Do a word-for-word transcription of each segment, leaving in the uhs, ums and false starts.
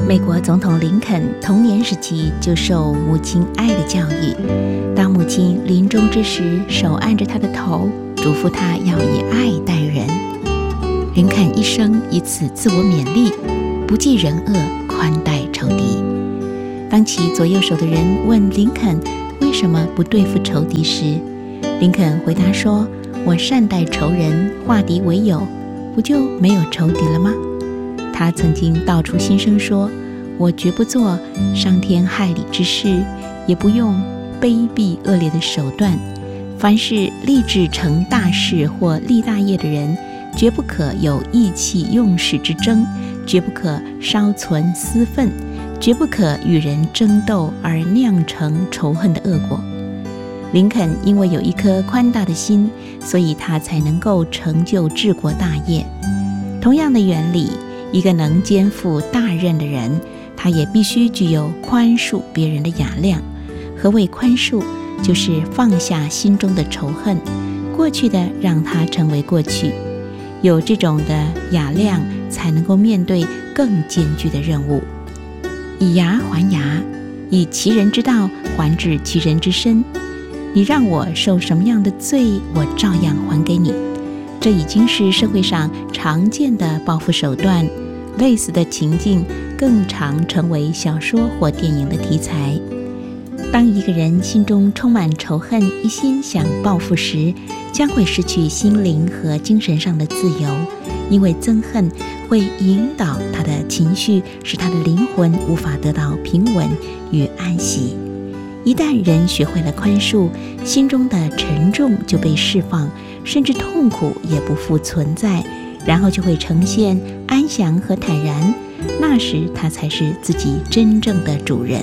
美国总统林肯童年时期就受母亲爱的教育，当母亲临终之时，手按着他的头，嘱咐他要以爱待人。林肯一生以此自我勉励，不计人恶，宽待仇敌。当其左右手的人问林肯为什么不对付仇敌时，林肯回答说：我善待仇人，化敌为友，不就没有仇敌了吗？他曾经道出心声说：我绝不做伤天害理之事，也不用卑鄙恶劣的手段。凡是立志成大事或立大业的人，绝不可有意气用事之争，绝不可稍存私愤，绝不可与人争斗而酿成仇恨的恶果。林肯因为有一颗宽大的心，所以他才能够成就治国大业。同样的原理，一个能肩负大任的人，他也必须具有宽恕别人的雅量。何谓宽恕？就是放下心中的仇恨，过去的让它成为过去。有这种的雅量，才能够面对更艰巨的任务。以牙还牙，以其人之道还治其人之身。你让我受什么样的罪，我照样还给你。这已经是社会上常见的报复手段，类似的情境更常成为小说或电影的题材。当一个人心中充满仇恨，一心想报复时，将会失去心灵和精神上的自由，因为憎恨会引导他的情绪，使他的灵魂无法得到平稳与安息。一旦人学会了宽恕，心中的沉重就被释放，甚至痛苦也不复存在，然后就会呈现安详和坦然，那时他才是自己真正的主人。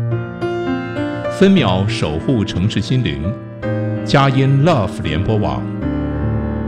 分秒守护城市心灵，佳音 Love 联播网。